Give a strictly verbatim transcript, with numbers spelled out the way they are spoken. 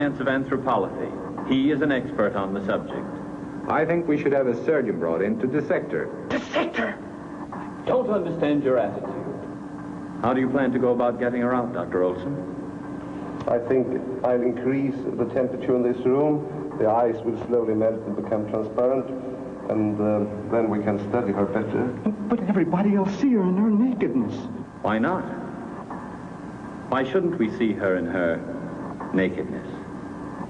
of anthropology. He is an expert on the subject. I think we should have a surgeon brought in to dissect her. Dissect her? Don't understand your attitude. How do you plan to go about getting her out, Doctor Olson? I think I'll increase the temperature in this room. The ice will slowly melt and become transparent, and uh, then we can study her better. But, but everybody will see her in her nakedness. Why not? Why shouldn't we see her in her nakedness?